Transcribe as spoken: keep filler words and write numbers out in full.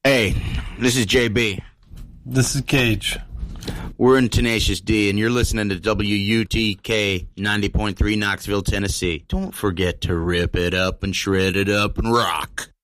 Hey, this is J B. This is Cage. We're in Tenacious D, and you're listening to W U T K ninety point three Knoxville, Tennessee. Don't forget to rip it up and shred it up and rock.